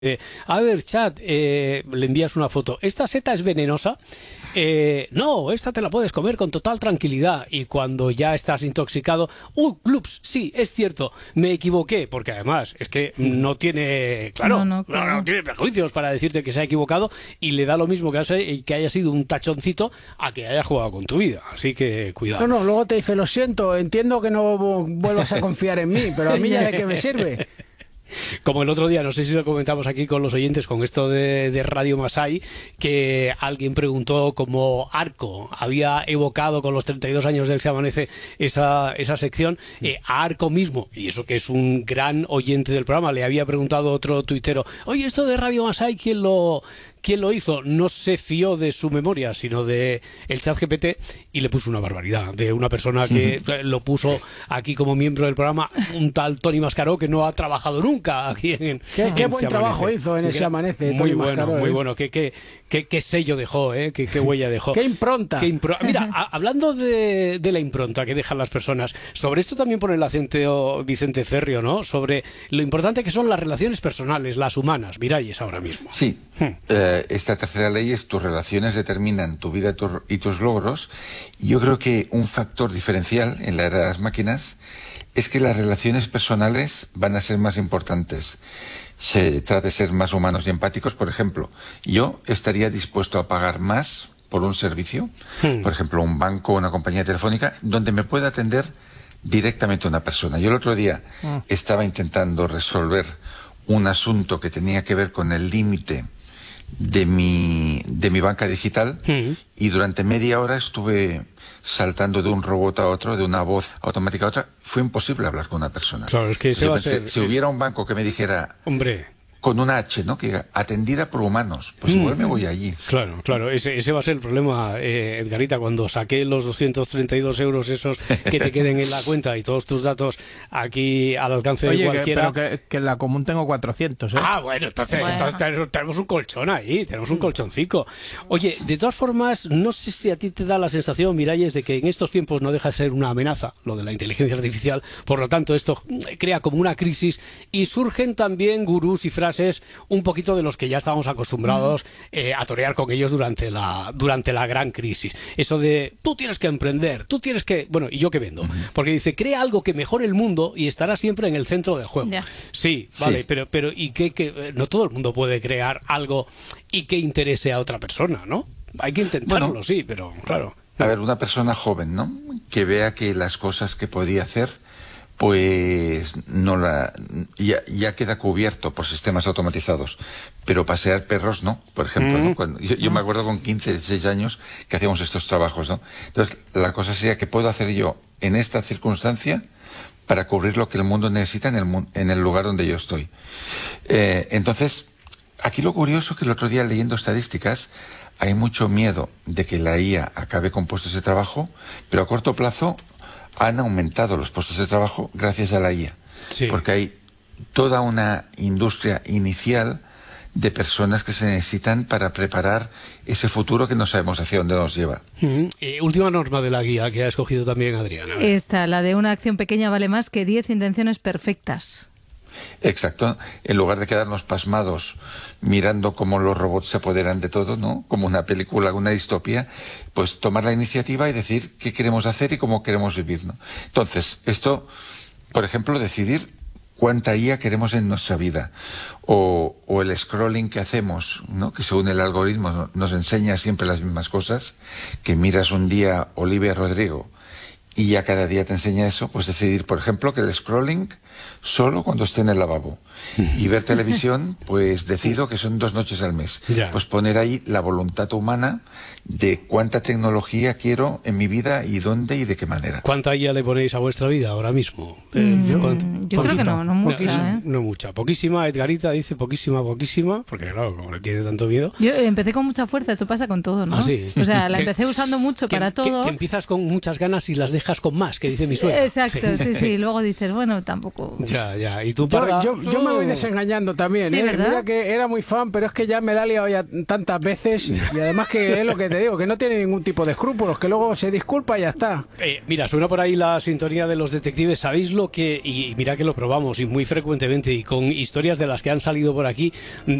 A ver, chat, le envías una foto. ¿Esta seta es venenosa? No, esta te la puedes comer con total tranquilidad. Y cuando ya estás intoxicado, ¡Glups! Sí, es cierto, me equivoqué. Porque además es que no tiene, claro, no tiene prejuicios para decirte que se ha equivocado y le da lo mismo que haya sido un tachoncito a que haya jugado con tu vida. Así que cuidado. No, luego te dice, lo siento, entiendo que no vuelvas a confiar en mí, pero a mí ya de qué me sirve. Como el otro día, no sé si lo comentamos aquí con los oyentes, con esto de Radio Masai, que alguien preguntó cómo Arco había evocado con los 32 años del Se Amanece esa sección. A Arco mismo, y eso que es un gran oyente del programa, le había preguntado otro tuitero, oye, esto de Radio Masai, ¿quién lo hizo? No se fió de su memoria, sino de el ChatGPT, y le puso una barbaridad de una persona que lo puso aquí como miembro del programa, un tal Tony Mascaró, que no ha trabajado nunca aquí en Qué buen trabajo hizo en ese Amanece. Muy bueno, muy bueno. Qué sello dejó, qué huella dejó. Qué impronta. Mira, hablando de la impronta que dejan las personas, sobre esto también pone el acento Vicente Ferrio, ¿no? Sobre lo importante que son las relaciones personales, las humanas. Miralles ahora mismo. Sí. Esta tercera ley es: tus relaciones determinan tu vida y tus logros. Y yo creo que un factor diferencial en la era de las máquinas es que las relaciones personales van a ser más importantes. Se trata de ser más humanos y empáticos. Por ejemplo, yo estaría dispuesto a pagar más por un servicio, por ejemplo, un banco o una compañía telefónica, donde me pueda atender directamente una persona. Yo el otro día estaba intentando resolver un asunto que tenía que ver con el límite de mi banca digital, y durante media hora estuve saltando de un robot a otro, de una voz automática a otra. Fue imposible hablar con una persona. Claro, es que si hubiera un banco que me dijera, hombre, con una H, ¿no?, que diga, atendida por humanos, pues igual me voy allí. Claro, ese va a ser el problema, Edgarita, cuando saqué los 232 euros esos que te queden en la cuenta y todos tus datos aquí al alcance de cualquiera. Pero que en la común tengo 400, ¿eh? Bueno, entonces tenemos un colchón ahí, tenemos un colchoncico. Oye, de todas formas, no sé si a ti te da la sensación, Miralles, de que en estos tiempos no deja de ser una amenaza, lo de la inteligencia artificial, por lo tanto esto crea como una crisis y surgen también gurús y frases un poquito de los que ya estábamos acostumbrados a torear con ellos durante la gran crisis. Eso de, tú tienes que emprender, tú tienes que... Bueno, ¿y yo qué vendo? Porque dice, crea algo que mejore el mundo y estará siempre en el centro del juego. Yeah. Sí, vale, sí. Pero ¿y qué? No todo el mundo puede crear algo y que interese a otra persona, ¿no? Hay que intentarlo, sí, pero claro. A ver, una persona joven, ¿no?, que vea que las cosas que podía hacer, pues ya queda cubierto por sistemas automatizados, pero pasear perros no, por ejemplo, ¿no? Cuando, yo me acuerdo con 15, 16 años que hacíamos estos trabajos, ¿no? Entonces, la cosa sería, ¿qué puedo hacer yo en esta circunstancia para cubrir lo que el mundo necesita en el lugar donde yo estoy? Entonces, aquí lo curioso es que el otro día, leyendo estadísticas, hay mucho miedo de que la IA acabe con puestos de trabajo, pero a corto plazo han aumentado los puestos de trabajo gracias a la IA. Sí. Porque hay toda una industria inicial de personas que se necesitan para preparar ese futuro que no sabemos hacia dónde nos lleva. Última norma de la guía que ha escogido también Adriana. Esta, la de una acción pequeña vale más que 10 intenciones perfectas. Exacto. En lugar de quedarnos pasmados mirando cómo los robots se apoderan de todo, ¿no?, como una película, una distopía, pues tomar la iniciativa y decir qué queremos hacer y cómo queremos vivir, ¿no? Entonces, esto, por ejemplo, decidir cuánta IA queremos en nuestra vida, o el scrolling que hacemos, ¿no?, que según el algoritmo nos enseña siempre las mismas cosas, que miras un día Olivia Rodrigo y ya cada día te enseña eso, pues decidir, por ejemplo, que el scrolling solo cuando esté en el lavabo, y ver televisión, pues decido que son 2 noches al mes. Pues poner ahí la voluntad humana de cuánta tecnología quiero en mi vida y dónde y de qué manera. ¿Cuánta IA le ponéis a vuestra vida ahora mismo? Yo creo que no mucha. No mucha, poquísima. Edgarita dice poquísima, porque claro, como le tiene tanto miedo. Yo empecé con mucha fuerza, esto pasa con todo, ¿no? ¿Ah, sí? O sea, la empecé usando mucho para todo. Que empiezas con muchas ganas y las dejas dejas con más, que dice mi suegra. Exacto, sí. Luego dices, bueno, tampoco... Ya. ¿Y tú, Parra? Yo me voy desengañando también, Sí, ¿eh? ¿verdad? Mira que era muy fan, pero es que ya me la he liado ya tantas veces, y además que es lo que te digo, que no tiene ningún tipo de escrúpulos, que luego se disculpa y ya está. Mira, suena por ahí la sintonía de los detectives. ¿Sabéis lo que...? Y mira que lo probamos, y muy frecuentemente, y con historias de las que han salido por aquí,